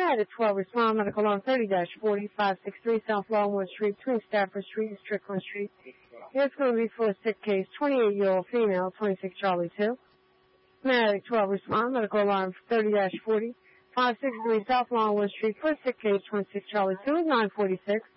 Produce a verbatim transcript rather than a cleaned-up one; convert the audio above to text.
Medic twelve, respond. Medical alarm thirty dash forty, five sixty-three South Longwood Street, between Stafford Street and Strickland Street. It's going to be for a sick case, twenty-eight-year-old female, twenty-six Charlie two. Medic twelve, respond. Medical alarm thirty dash forty, five sixty-three South Longwood Street, for a sick case, twenty-six Charlie two, nine forty-six.